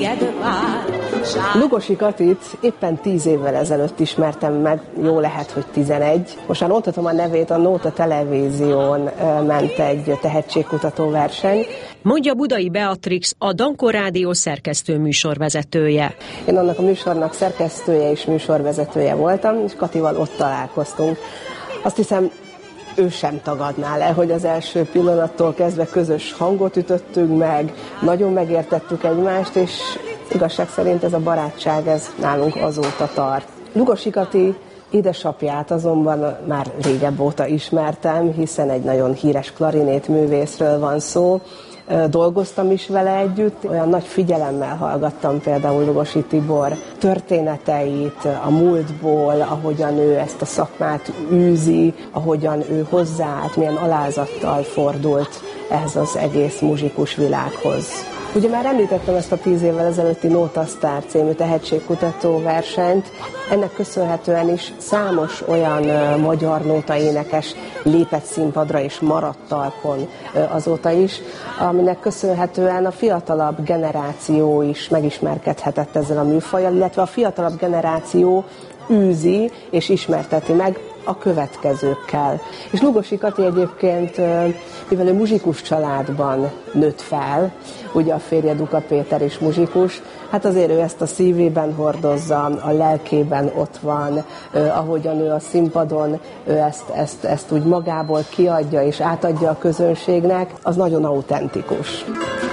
Lugosi Katit éppen 10 évvel ezelőtt ismertem meg, jó lehet, hogy 11. Most már mondhatom a nevét, a Nóta Televízión ment egy tehetségkutató verseny. Mondja Budai Beatrix, a Dankor Rádió szerkesztő műsorvezetője. Én annak a műsornak szerkesztője és műsorvezetője voltam, és Katival ott találkoztunk. Azt hiszem, ő sem tagadná le, hogy az első pillanattól kezdve közös hangot ütöttünk meg, nagyon megértettük egymást, és igazság szerint ez a barátság, ez nálunk azóta tart. Lugosi Kati édesapját azonban már régebb óta ismertem, hiszen egy nagyon híres klarinétművészről van szó. Dolgoztam is vele együtt, olyan nagy figyelemmel hallgattam például Lugosi Tibor történeteit a múltból, ahogyan ő ezt a szakmát űzi, ahogyan ő hozzáállt, milyen alázattal fordult ehhez az egész muzsikus világhoz. Ugye már említettem ezt a 10 évvel ezelőtti Nóta Sztár című tehetségkutató versenyt. Ennek köszönhetően is számos olyan magyar nótaénekes lépett színpadra és maradt talpon azóta is, aminek köszönhetően a fiatalabb generáció is megismerkedhetett ezzel a műfajjal, illetve a fiatalabb generáció űzi és ismerteti meg a következőkkel. És Lugosi Kati egyébként, mivel ő muzsikus családban nőtt fel, ugye a férje Duka Péter is muzsikus, hát azért ő ezt a szívében hordozza, a lelkében ott van, ahogyan ő a színpadon ő ezt úgy magából kiadja és átadja a közönségnek, az nagyon autentikus.